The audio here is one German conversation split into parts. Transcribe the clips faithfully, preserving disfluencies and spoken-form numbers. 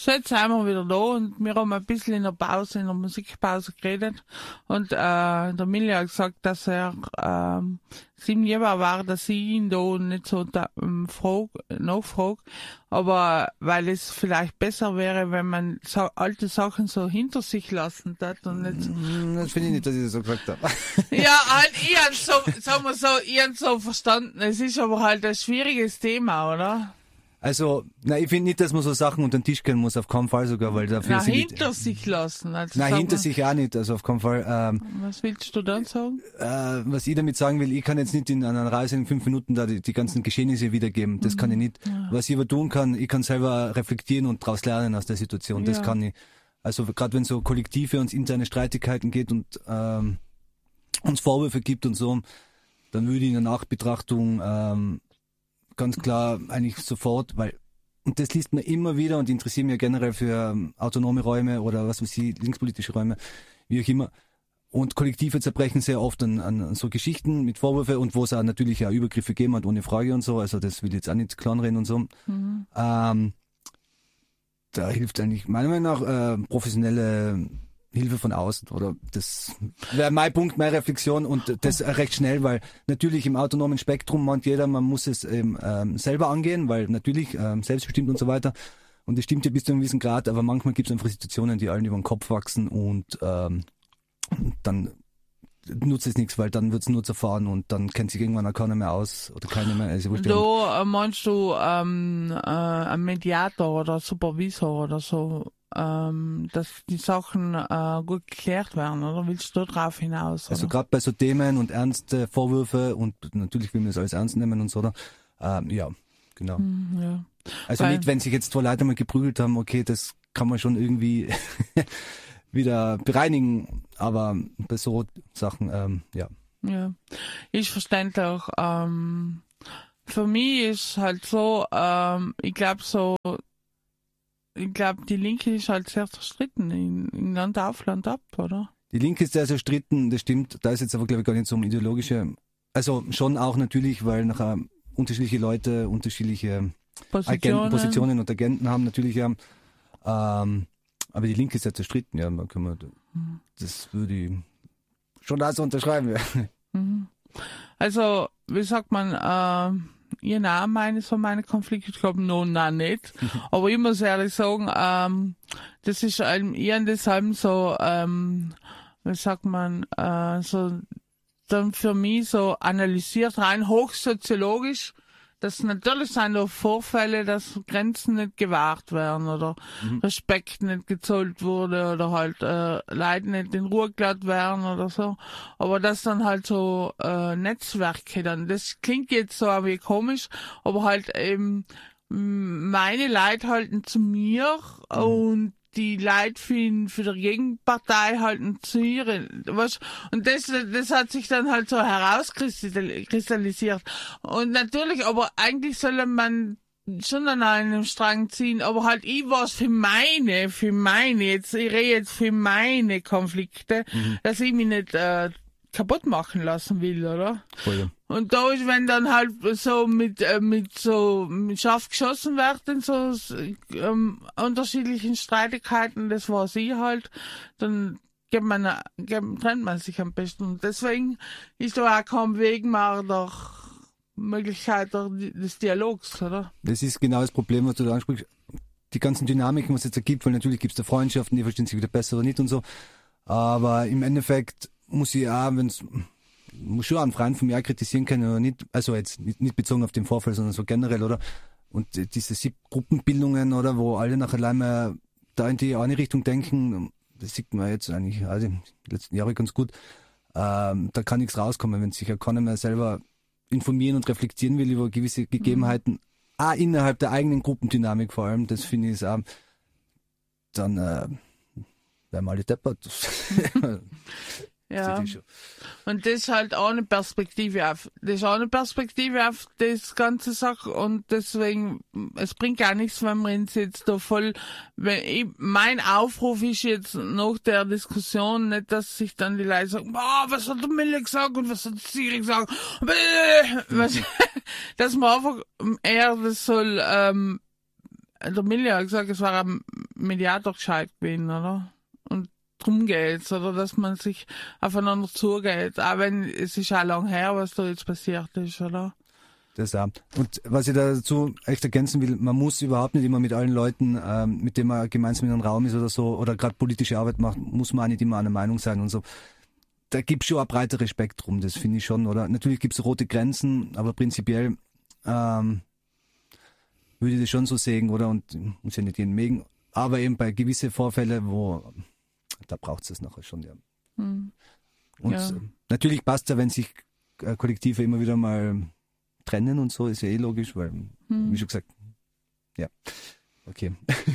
So, jetzt sind wir wieder da und wir haben ein bisschen in der Pause, in der Musikpause geredet und äh, der Milli hat gesagt, dass er ähm, es ihm lieber war, dass ich ihn da nicht so da, ähm, frag, nachfrage, aber weil es vielleicht besser wäre, wenn man so alte Sachen so hinter sich lassen hat und nicht so. Das finde ich nicht, dass ich das so gesagt habe. Ja, halt, ich hab's so, sagen wir so, ich hab's so verstanden. Es ist aber halt ein schwieriges Thema, oder? Also, na, ich finde nicht, dass man so Sachen unter den Tisch kennen muss, auf keinen Fall sogar, weil dafür Na, sind hinter die, sich lassen. Also Nein, sag hinter mal, sich auch nicht, also auf keinen Fall. Ähm, was willst du dann sagen? äh, was ich damit sagen will, ich kann jetzt nicht in einer Reise in fünf Minuten da die, die ganzen Geschehnisse wiedergeben, das mhm. kann ich nicht. Ja. Was ich aber tun kann, ich kann selber reflektieren und daraus lernen aus der Situation, das ja. kann ich. Also gerade wenn so kollektive und interne Streitigkeiten geht und ähm, uns Vorwürfe gibt und so, dann würde ich in der Nachbetrachtung ähm, ganz klar eigentlich sofort, weil und das liest man immer wieder und interessiert mich ja generell für ähm, autonome Räume oder was weiß ich, linkspolitische Räume, wie auch immer. Und Kollektive zerbrechen sehr oft an, an so Geschichten mit Vorwürfe und wo es auch natürlich auch Übergriffe gegeben hat, ohne Frage und so. Also das will ich jetzt auch nicht kleinreden und so. Mhm. Ähm, da hilft eigentlich meiner Meinung nach äh, professionelle Hilfe von außen, oder das wäre mein Punkt, meine Reflexion und das recht schnell, weil natürlich im autonomen Spektrum meint jeder, man muss es eben, ähm, selber angehen, weil natürlich ähm, selbstbestimmt und so weiter und das stimmt ja bis zu einem gewissen Grad, aber manchmal gibt es einfach Situationen, die allen über den Kopf wachsen und ähm, dann nutzt es nichts, weil dann wird es nur zerfahren und dann kennt sich irgendwann auch keiner mehr aus oder keine mehr. Also du äh, meinst du ähm, äh, ein Mediator oder Supervisor oder so, ähm, dass die Sachen äh, gut geklärt werden, oder willst du drauf hinaus? Oder? Also gerade bei so Themen und ernste Vorwürfe und natürlich will man das alles ernst nehmen und so, oder? Ähm, ja, genau. Hm, ja. Also Weil, nicht, wenn sich jetzt zwei Leute mal geprügelt haben, okay, das kann man schon irgendwie wieder bereinigen, aber bei so Sachen, ähm, ja. Ja, ich verstehe auch, ähm, für mich ist halt so, ähm, ich glaube so, ich glaube, die Linke ist halt sehr zerstritten in, in Land auf, Land ab, oder? Die Linke ist sehr zerstritten, das stimmt. Da ist jetzt aber, glaube ich, gar nicht so um ideologische, also schon auch natürlich, weil nachher unterschiedliche Leute unterschiedliche Positionen, Agenten, Positionen und Agenten haben natürlich, ja. Ähm, aber die Linke ist ja zerstritten, ja. Da können wir, das würde ich schon da so unterschreiben, ja. Mhm. Also, wie sagt man, äh, ihr Name meine so meine Konflikte, ich glaube, no, nein, nicht. Aber ich muss ehrlich sagen, ähm, das ist ähm, eher deshalb so, ähm, wie sagt man, äh, so, dann für mich so analysiert, rein hochsoziologisch, dass natürlich sind da Vorfälle, dass Grenzen nicht gewahrt werden oder mhm. Respekt nicht gezollt wurde oder halt äh, Leute nicht in Ruhe gelassen werden oder so. Aber das dann halt so äh, Netzwerke dann, das klingt jetzt so wie komisch, aber halt eben meine Leute halten zu mir mhm. und die Leute für, für die Gegenpartei halten zu ihren, was, und das, das hat sich dann halt so herauskristallisiert. Und natürlich, aber eigentlich soll man schon an einem Strang ziehen, aber halt ich was für meine, für meine, jetzt, ich rede jetzt für meine Konflikte, mhm. dass ich mich nicht, äh, kaputt machen lassen will, oder? Voll. Und da ist, wenn dann halt so mit, äh, mit so mit scharf geschossen wird in so ähm, unterschiedlichen Streitigkeiten, das war sie halt, dann gibt man, gibt, trennt man sich am besten. Und deswegen ist da auch kein Weg mehr der Möglichkeit der, des Dialogs, oder? Das ist genau das Problem, was du da ansprichst. Die ganzen Dynamiken, was es jetzt ergibt, weil natürlich gibt es da Freundschaften, die verstehen sich wieder besser oder nicht und so. Aber im Endeffekt muss ich auch, wenn es, muss schon einen Freund von mir auch kritisieren können oder nicht, also jetzt nicht, nicht bezogen auf den Vorfall, sondern so generell, oder? Und diese sieb Gruppenbildungen, oder, wo alle nachher allein mehr da in die eine Richtung denken, das sieht man jetzt eigentlich, also die letzten Jahre ganz gut, ähm, da kann nichts rauskommen, wenn sich ja keiner mehr selber informieren und reflektieren will über gewisse Gegebenheiten, mhm. auch innerhalb der eigenen Gruppendynamik vor allem, das finde ich auch, dann, äh, werden wir alle deppert. Ja, und das ist halt auch eine Perspektive auf, das ist auch eine Perspektive auf das ganze Sache und deswegen, es bringt gar nichts, wenn wir uns jetzt da voll, wenn ich, mein Aufruf ist jetzt nach der Diskussion nicht, dass sich dann die Leute sagen, boah, was hat der Mille gesagt und was hat Siri gesagt, was, dass man einfach eher das soll, ähm, der Milli hat gesagt, es war ein Mediator gescheit gewesen, oder? Und drum geht's, oder? Dass man sich aufeinander zugeht. Auch wenn es ist auch lang her, was da jetzt passiert ist, oder? Das auch. Und was ich dazu echt ergänzen will, man muss überhaupt nicht immer mit allen Leuten, ähm, mit denen man gemeinsam in einem Raum ist oder so, oder gerade politische Arbeit macht, muss man auch nicht immer einer Meinung sein und so. Da gibt's schon ein breiteres Spektrum, das finde ich schon, oder? Natürlich gibt's rote Grenzen, aber prinzipiell ähm, würde ich das schon so sehen, oder? Und muss ja nicht jeden mögen. Aber eben bei gewissen Vorfällen, wo da braucht's es nachher schon, ja. Hm. Und ja. Natürlich passt ja, wenn sich äh, Kollektive immer wieder mal trennen und so, ist ja eh logisch, weil, hm. wie schon gesagt, ja, okay.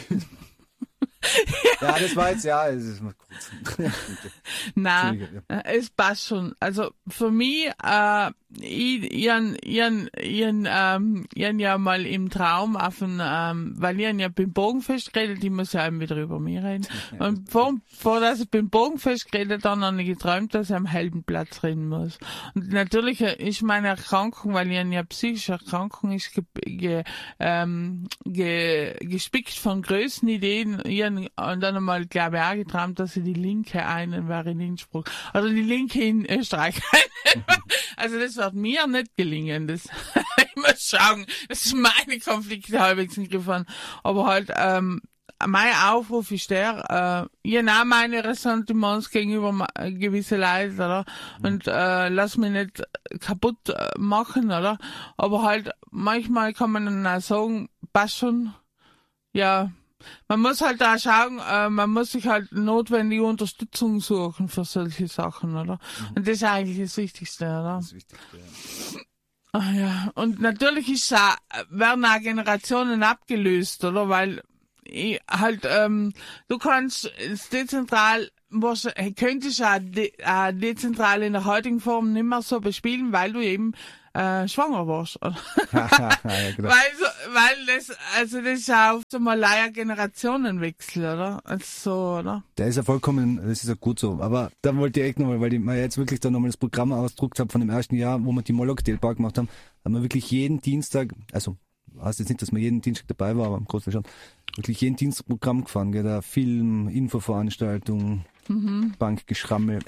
Ja, das war jetzt, ja, es ist mal kurz. Nein, ja. Es passt schon. Also für mich, äh, ich, ich, ich, ich, ähm, ich ja mal im Traum auf ein, ähm, weil ich ja beim Bogenfest geredet, ich muss ja eben wieder über mich reden. Ja, und vor, vor dass ich beim Bogenfest geredet habe, habe ich geträumt, dass ich am Heldenplatz reden muss. Und natürlich ist meine Erkrankung, weil ich eine psychische Erkrankung ist, ge, ge, ähm, ge, gespickt von größten Ideen. Ich und dann einmal, glaube ich, auch geträumt, dass ich die Linke einen wäre in Innsbruck. Oder die Linke in Österreich. Also das wird mir nicht gelingen. Das ich muss schauen. Das ist meine Konflikte halbwegs im Griff an. Aber halt, ähm, mein Aufruf ist der, äh, ich habe auch meine Ressentiments gegenüber gewisse Leute, oder? Und äh, lass mich nicht kaputt machen, oder? Aber halt, manchmal kann man dann auch sagen, passt schon, ja, man muss halt da schauen, äh, man muss sich halt notwendige Unterstützung suchen für solche Sachen, oder? Mhm. Und das ist eigentlich das Wichtigste, oder? Das Wichtigste, ja. Ach ja, und natürlich ist auch, werden auch Generationen abgelöst, oder? Weil ich halt, ähm, du kannst dezentral, was, könntest auch de, äh, dezentral in der heutigen Form nicht mehr so bespielen, weil du eben äh, schwanger warst. Oder? Ja, genau. Weil, so, weil das, also das ist auch so mal ein Generationenwechsel, oder? Also so, oder? Der ist ja vollkommen, das ist ja gut so. Aber da wollte ich echt nochmal, weil ich mir jetzt wirklich dann nochmal das Programm ausgedruckt habe von dem ersten Jahr, wo wir die Moloch-Park gemacht haben, haben wir wirklich jeden Dienstag, also heißt jetzt nicht, dass wir jeden Dienstag dabei war, aber im Großen schon, wirklich jeden Dienstag Programm gefahren, gell, da Film, Infoveranstaltung, mhm. Bankgeschrammel.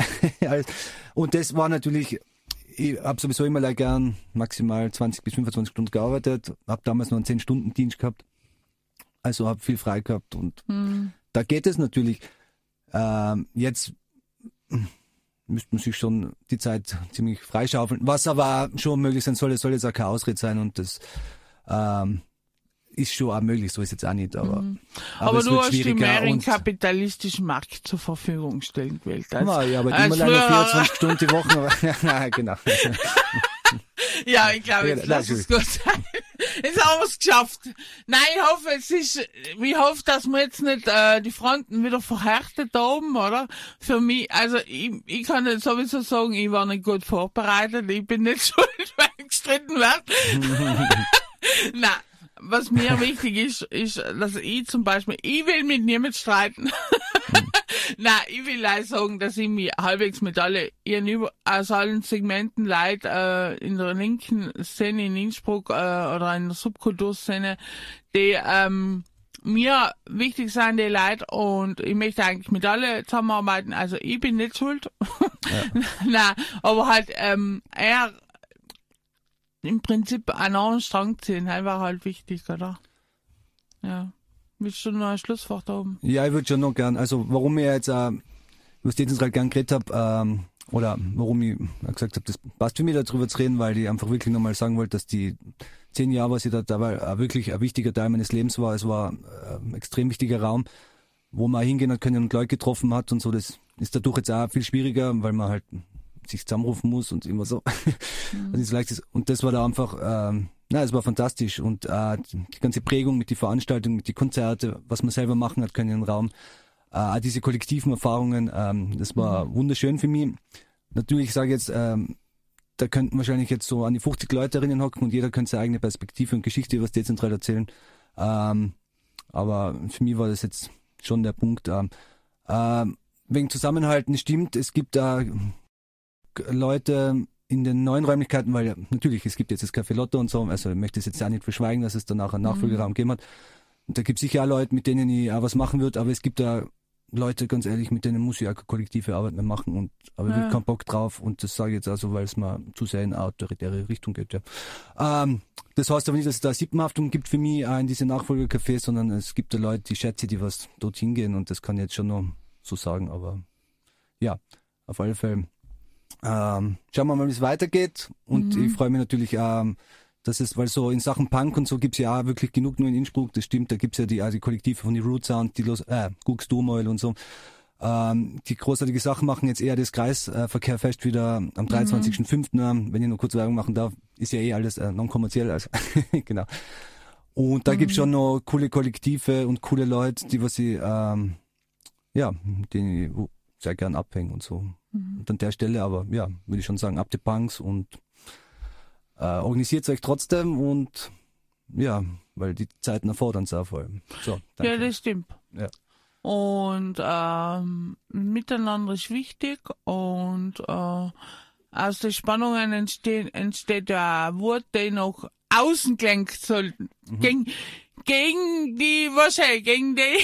Und das war natürlich, ich habe sowieso immer like gern maximal zwanzig bis fünfundzwanzig Stunden gearbeitet, habe damals noch einen zehn Stunden Dienst gehabt, also habe viel frei gehabt und mhm. da geht es natürlich. Ähm, jetzt müsste man sich schon die Zeit ziemlich freischaufeln, was aber schon möglich sein soll, es soll jetzt auch keine Ausrede sein und das ähm, ist schon auch möglich, so ist jetzt auch nicht, aber, mhm. aber, aber du hast die mehr in kapitalistischen Markt zur Verfügung stellen gewählt. Als, ja, aber immer leider nur vierundzwanzig Stunden die Woche, aber, ja, genau. Ja, ich glaube, jetzt ja, lass es gut sein. Jetzt haben wir es geschafft. Nein, ich hoffe, es ist, ich hoffe, dass wir jetzt nicht äh, die Fronten wieder verhärtet haben, oder? Für mich, also ich, ich kann jetzt sowieso sagen, ich war nicht gut vorbereitet, ich bin nicht schuld, wenn ich gestritten werde. Nein. Was mir wichtig ist, ist, dass ich zum Beispiel, ich will mit niemandem streiten. Mhm. Nein, ich will auch sagen, dass ich mich halbwegs mit alle, über, aus allen Segmenten Leute äh, in der linken Szene in Innsbruck äh, oder in der Subkulturszene, die ähm, mir wichtig sind, die Leute, und ich möchte eigentlich mit alle zusammenarbeiten. Also ich bin nicht schuld. Ja. Nein, aber halt ähm, er im Prinzip einen anderen Strang ziehen, das war halt wichtig, oder? Ja. Willst du noch ein Schlusswort haben? Ja, ich würde schon noch gern, also warum ich jetzt, äh, was ich jetzt gerade gern geredet habe, ähm, oder warum ich gesagt habe, das passt für mich, darüber zu reden, weil ich einfach wirklich nochmal sagen wollte, dass die zehn Jahre, was ich da, da war, wirklich ein wichtiger Teil meines Lebens war. Es war ein extrem wichtiger Raum, wo man hingehen hat können und Leute getroffen hat und so. Das ist dadurch jetzt auch viel schwieriger, weil man halt sich zusammenrufen muss und immer so. Mhm. Das ist leicht. Und das war da einfach, ähm, na, es war fantastisch. Und äh, die ganze Prägung mit den Veranstaltungen, mit den Konzerte, was man selber machen hat können im Raum, äh, diese kollektiven Erfahrungen, ähm, das war mhm. wunderschön für mich. Natürlich, ich sage jetzt, ähm, da könnten wahrscheinlich jetzt so an die fünfzig Leute drinnen hocken und jeder könnte seine eigene Perspektive und Geschichte über das dezentral erzählen. Ähm, aber für mich war das jetzt schon der Punkt. Ähm, ähm, wegen Zusammenhalten, stimmt, es gibt da Leute in den neuen Räumlichkeiten, weil ja, natürlich, es gibt jetzt das Café Lotto und so, also ich möchte es jetzt auch nicht verschweigen, dass es danach einen Nachfolgeraum mhm. gegeben hat. da gibt es sicher auch Leute, mit denen ich auch was machen würde, aber es gibt da Leute, ganz ehrlich, mit denen muss ich auch keine kollektive Arbeit mehr machen, und aber ich Ja. habe keinen Bock drauf, und das sage ich jetzt also, weil es mir zu sehr in eine autoritäre Richtung geht. Ja. Ähm, das heißt aber nicht, dass es da Sippenhaftung gibt für mich auch in diese Nachfolgercafés, sondern es gibt da Leute, die schätze, die was dorthin gehen, und das kann ich jetzt schon noch so sagen, aber ja, auf alle Fälle. Ähm, schauen wir mal, wie es weitergeht, und Mhm. ich freue mich natürlich, ähm, dass es, weil so in Sachen Punk und so gibt's ja auch wirklich genug nur in Innsbruck, das stimmt, da gibt's ja die, also die Kollektive von die Root Sound, die Los, äh, Gugs Domoil und so, ähm, die großartige Sachen machen jetzt eher das Kreisverkehrfest wieder am dreiundzwanzigsten fünften Ähm, wenn ich noch kurz Werbung machen darf, ist ja eh alles äh, non-kommerziell, also genau. Und da Mhm. gibt's schon noch coole Kollektive und coole Leute, die was ich, ähm, ja, mit denen ich sehr gern abhängen und so. Mhm. Und an der Stelle aber, ja, würde ich schon sagen, ab die Punks, und äh, organisiert euch trotzdem, und ja, weil die Zeiten erfordern es auch vor allem. So, danke. Ja, das stimmt. Ja. Und ähm, miteinander ist wichtig, und äh, aus den Spannungen entstehen, entsteht ja Wut, die noch außen gelenkt soll. Mhm. Gegen, gegen die, wahrscheinlich, gegen die,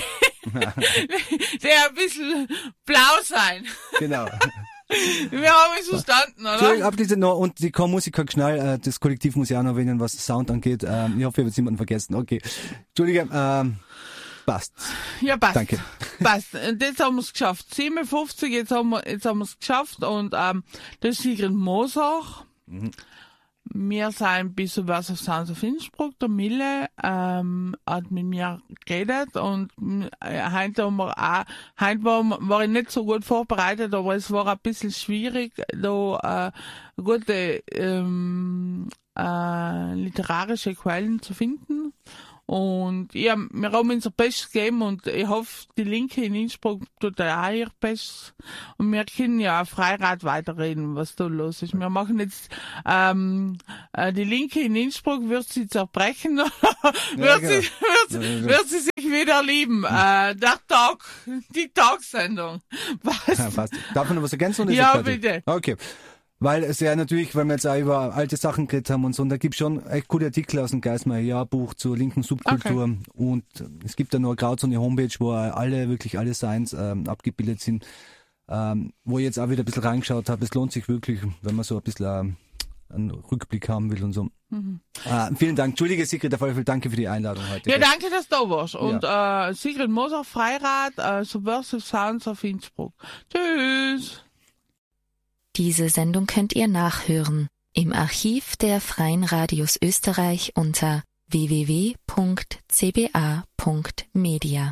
die ein bisschen blau sein. Genau. Wir haben es verstanden, Entschuldigung, oder? abschließend noch, und die Chormusiker schnell, äh, das Kollektiv muss ja auch noch erwähnen, was Sound angeht. Ähm, ich hoffe, ich habe jetzt niemanden vergessen. Okay. Entschuldige, ähm, passt. Ja, passt. Danke. Passt. Und jetzt haben wir es geschafft. siebenundfünfzig, jetzt haben wir, jetzt haben wir es geschafft, und ähm, das ist Sigrid Moser. Mhm. Wir sind bis zu Verse of Sounds of Innsbruck. Der Mille ähm, hat mit mir geredet, und äh, heute haben wir auch, heute war, war ich nicht so gut vorbereitet, aber es war ein bisschen schwierig, da äh, gute ähm, äh, literarische Quellen zu finden. Und ja, wir haben unser Bestes gegeben, und ich hoffe, die Linke in Innsbruck tut auch ihr Bestes. Und wir können ja auch Freirad weiterreden, was da los ist. Wir machen jetzt, ähm, äh, die Linke in Innsbruck wird sie zerbrechen, wird, genau. sie, wird, Ja, ja. wird sie sich wieder lieben. Äh, der Tag, die Tagsendung. Was? Ja, passt. Darf man noch was ergänzen? Oder ist Ja, es fertig? bitte. Okay. Weil es ja natürlich, weil wir jetzt auch über alte Sachen geredet haben und so, und da gibt's schon echt coole Artikel aus dem Geismar-Jahrbuch zur linken Subkultur. Okay. Und es gibt da noch eine Grauzone Homepage, wo alle, wirklich alle Signs ähm, abgebildet sind, ähm, wo ich jetzt auch wieder ein bisschen reingeschaut habe. Es lohnt sich wirklich, wenn man so ein bisschen ähm, einen Rückblick haben will und so. Mhm. Äh, vielen Dank. Entschuldige, Sigrid, auf jeden Fall danke für die Einladung heute. Ja, danke, dass du da warst. Und äh, Sigrid Moser, Freirad, äh, Subversive Sounds of Innsbruck. Tschüss. Diese Sendung könnt ihr nachhören im Archiv der Freien Radios Österreich unter w w w punkt c b a punkt media.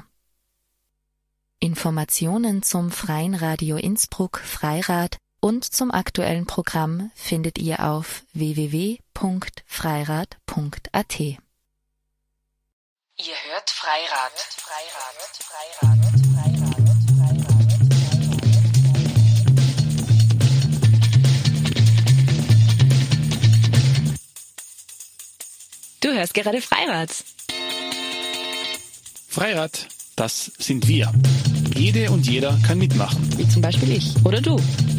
Informationen zum Freien Radio Innsbruck Freirad und zum aktuellen Programm findet ihr auf w w w punkt freirad punkt a t. Ihr hört Freirad. Freirad, Freirad, Freirad, Freirad. Du hörst gerade Freirad. Freirad, das sind wir. Jede und jeder kann mitmachen. Wie zum Beispiel ich oder du.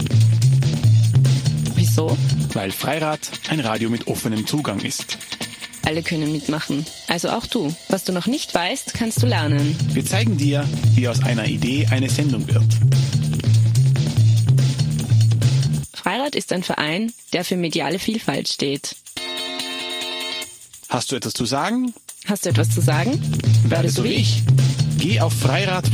Wieso? Weil Freirad ein Radio mit offenem Zugang ist. Alle können mitmachen. Also auch du. Was du noch nicht weißt, kannst du lernen. Wir zeigen dir, wie aus einer Idee eine Sendung wird. Freirad ist ein Verein, der für mediale Vielfalt steht. Hast du etwas zu sagen? Hast du etwas zu sagen? Werde so wie ich. Geh auf freirad